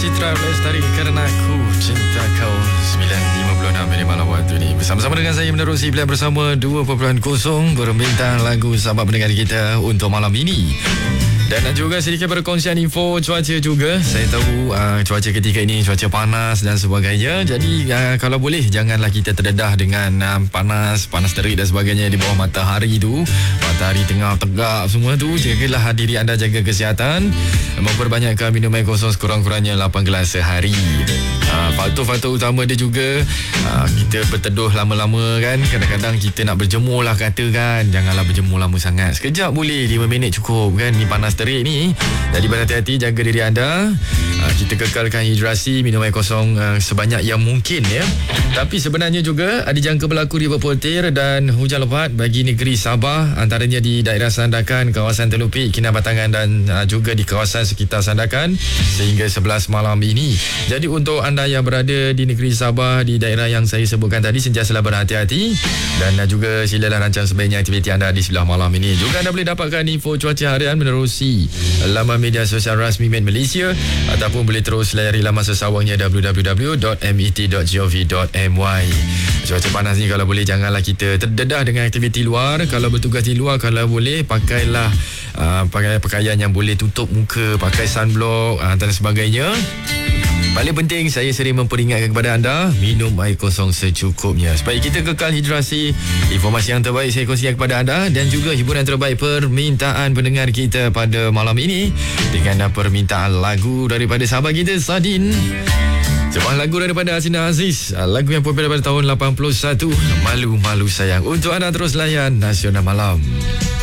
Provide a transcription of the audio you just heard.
Citra Lestari Kerana Aku Cinta Kau 9.56 minit malam waktu ini. Bersama-sama dengan saya menerusi pilihan bersama 2.0 Berbintang lagu sahabat pendengar kita untuk malam ini. Dan juga sedikit perkongsian info cuaca juga. Saya tahu cuaca ketika ini cuaca panas dan sebagainya. Jadi kalau boleh janganlah kita terdedah dengan panas terik dan sebagainya di bawah matahari tu. Matahari tengah tegak semua tu. Jagalah diri anda, jaga kesihatan. Memperbanyakkan minum air kosong sekurang-kurangnya 8 gelas sehari. Faktor-faktor utama dia juga kita berteduh lama-lama kan. Kadang-kadang kita nak berjemur lah katakan. Janganlah berjemur lama sangat. Sekejap boleh, 5 minit cukup kan. Ni panas terik ni. Jadi berhati-hati, jaga diri anda. Kita kekalkan hidrasi, minum air kosong sebanyak yang mungkin ya. Tapi sebenarnya juga ada jangka berlaku ribuan petir dan hujan lebat bagi negeri Sabah, antaranya di daerah Sandakan, kawasan Telupik, Kinabatangan dan juga di kawasan sekitar Sandakan sehingga 11 malam ini. Jadi untuk anda yang berada di negeri Sabah, di daerah yang saya sebutkan tadi, sentiasalah berhati-hati dan juga silalah rancang sebaiknya aktiviti anda di sebelah malam ini. Juga anda boleh dapatkan info cuaca harian menerusi laman media sosial rasmi Met Malaysia ataupun boleh terus layari laman sesawangnya www.met.gov.my. Cuaca panas ni kalau boleh janganlah kita terdedah dengan aktiviti luar. Kalau bertugas di luar, kalau boleh pakailah pakaian yang boleh tutup muka, pakai sunblock dan sebagainya. Paling penting saya sering memperingatkan kepada anda, minum air kosong secukupnya supaya kita kekal hidrasi. Informasi yang terbaik saya kongsikan kepada anda dan juga hiburan terbaik permintaan pendengar kita pada malam ini dengan permintaan lagu daripada sahabat kita Sadin. Sebuah lagu daripada Hasina Aziz, lagu yang popular pada tahun 81, Malu-Malu Sayang. Untuk anda terus layan Nasional Malam.